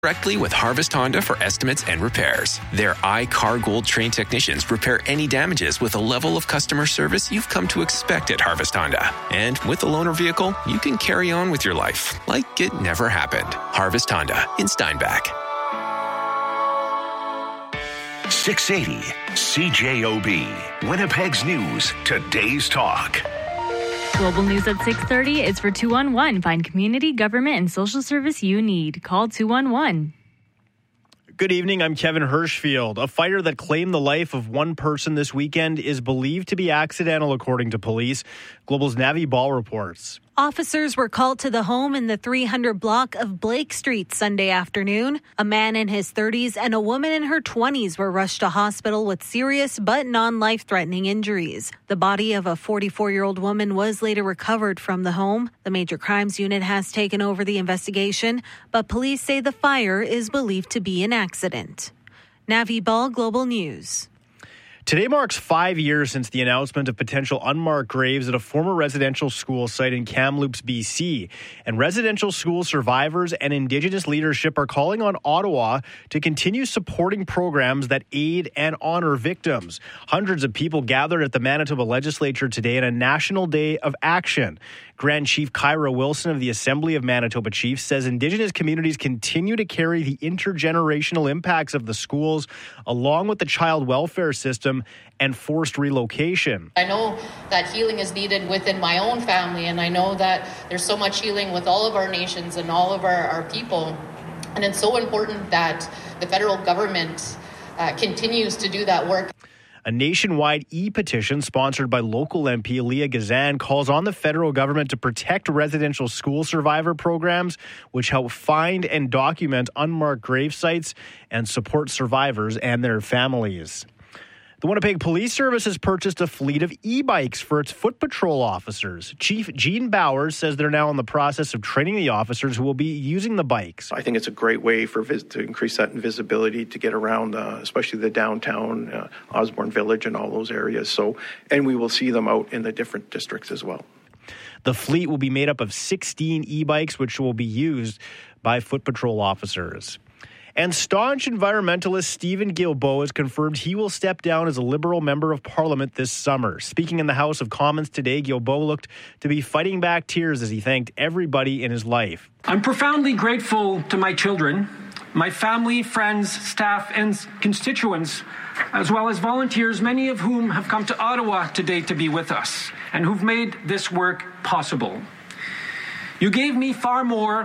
Directly with Harvest Honda for estimates and repairs. Their iCar Gold trained technicians repair any damages with a level of customer service you've come to expect at Harvest Honda. And with a loaner vehicle, you can carry on with your life like it never happened. Harvest Honda in Steinbach. 680 CJOB, Winnipeg's News, today's talk. Global News at 6:30 is for 211. Find community, government, and social service you need. Call 211. Good evening, I'm Kevin Hirschfield. A fire that claimed the life of one person this weekend is believed to be accidental, according to police. Global's Navi Ball reports. Officers were called to the home in the 300 block of Blake Street Sunday afternoon. A man in his 30s and a woman in her 20s were rushed to hospital with serious but non-life-threatening injuries. The body of a 44-year-old woman was later recovered from the home. The Major Crimes Unit has taken over the investigation, but police say the fire is believed to be an accident. Navi Ball, Global News. Today marks 5 years since the announcement of potential unmarked graves at a former residential school site in Kamloops, BC. And residential school survivors and Indigenous leadership are calling on Ottawa to continue supporting programs that aid and honor victims. Hundreds of people gathered at the Manitoba Legislature today in a National Day of Action. Grand Chief Kyra Wilson of the Assembly of Manitoba Chiefs says Indigenous communities continue to carry the intergenerational impacts of the schools, along with the child welfare system and forced relocation. I know that healing is needed within my own family, and I know that there's so much healing with all of our nations and all of our people. And it's so important that the federal government continues to do that work. A nationwide e-petition sponsored by local MP Leah Gazan calls on the federal government to protect residential school survivor programs, which help find and document unmarked grave sites and support survivors and their families. The Winnipeg Police Service has purchased a fleet of e-bikes for its foot patrol officers. Chief Gene Bowers says they're now in the process of training the officers who will be using the bikes. I think it's a great way to increase that visibility to get around, especially the downtown, Osborne Village and all those areas. And we will see them out in the different districts as well. The fleet will be made up of 16 e-bikes, which will be used by foot patrol officers. And staunch environmentalist Stephen Guilbeault has confirmed he will step down as a Liberal Member of Parliament this summer. Speaking in the House of Commons today, Guilbeault looked to be fighting back tears as he thanked everybody in his life. I'm profoundly grateful to my children, my family, friends, staff, and constituents, as well as volunteers, many of whom have come to Ottawa today to be with us and who've made this work possible. You gave me far more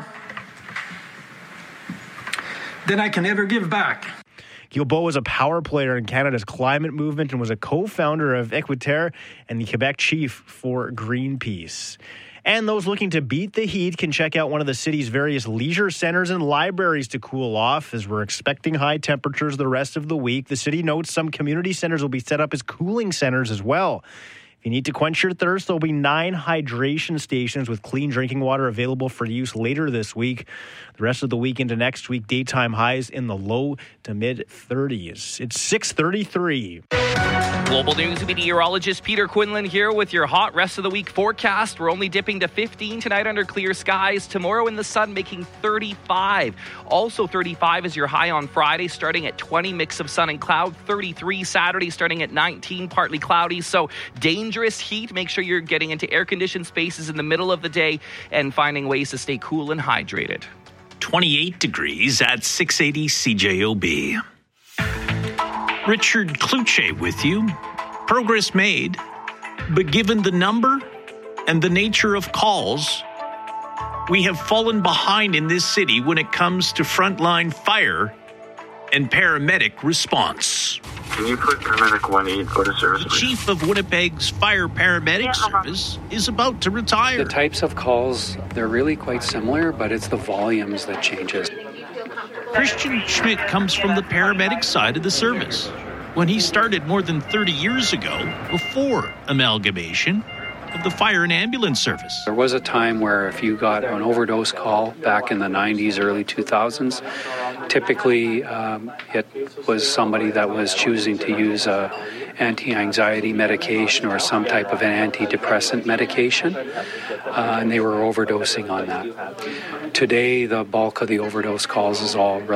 than I can ever give back. Guilbeault was a power player in Canada's climate movement and was a co-founder of Equiterre and the Quebec chief for Greenpeace. And those looking to beat the heat can check out one of the city's various leisure centers and libraries to cool off, as we're expecting high temperatures the rest of the week. The city notes some community centers will be set up as cooling centers as well. If you need to quench your thirst, there'll be 9 hydration stations with clean drinking water available for use later this week. The rest of the week into next week, daytime highs in the low to mid 30s. It's 6:33. Global News meteorologist Peter Quinlan here with your hot rest of the week forecast. We're only dipping to 15 tonight under clear skies. Tomorrow in the sun making 35. Also 35 is your high on Friday, starting at 20, mix of sun and cloud. 33 Saturday, starting at 19, partly cloudy. So dangerous heat. Make sure you're getting into air-conditioned spaces in the middle of the day and finding ways to stay cool and hydrated. 28 degrees at 680 CJOB. Richard Kluche with you. Progress made, but given the number and the nature of calls, we have fallen behind in this city when it comes to frontline fire and paramedic response. Can you put paramedic 1-8 go to service? The chief of Winnipeg's fire paramedic service is about to retire. The types of calls, they're really quite similar, but it's the volumes that changes. Christian Schmidt comes from the paramedic side of the service. When he started more than 30 years ago, before amalgamation, of the fire and ambulance service. There was a time where if you got an overdose call back in the 90s, early 2000s, typically it was somebody that was choosing to use a anti-anxiety medication or some type of an antidepressant medication, and they were overdosing on that. Today, the bulk of the overdose calls is all